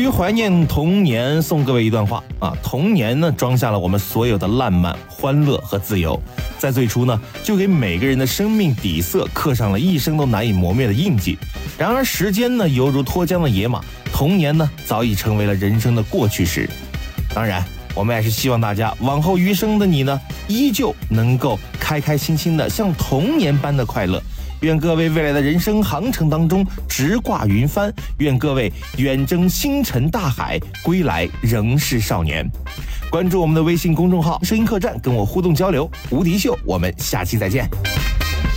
怀念童年，送各位一段话啊。童年呢，装下了我们所有的烂漫、欢乐和自由，在最初呢，就给每个人的生命底色刻上了一生都难以磨灭的印记。然而时间呢，犹如脱缰的野马，童年呢，早已成为了人生的过去时。当然，我们也是希望大家往后余生的你呢，依旧能够开开心心的，像童年般的快乐。愿各位未来的人生航程当中直挂云帆，愿各位远征星辰大海，归来仍是少年。关注我们的微信公众号声音客栈，跟我互动交流。无敌秀，我们下期再见。